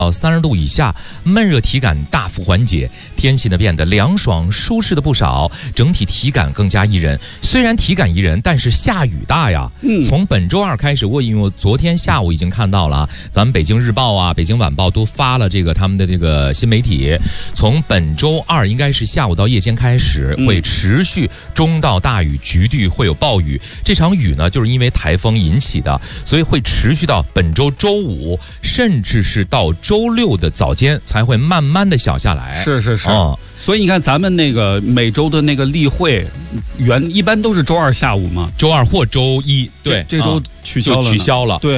30度以下，闷热体感大幅缓解，天气呢变得凉爽舒适的不少，整体体感更加宜人。虽然体感宜人，但是下雨大呀。从本周2开始，因为我昨天下午已经看到了啊，咱们北京日报啊、北京晚报都发了这个他们的这个新媒体，从本周2应该是下午到夜间开始，会持续中到大雨，局地会有暴雨。这场雨呢，就是因为台风引起的，所以会持续到本周周5，甚至是到周6的早间才会慢慢的小下来。 是。所以你看，咱们那个每周的那个例会，一般都是周2下午嘛， 周2或周1，对， 这周取消了。 对。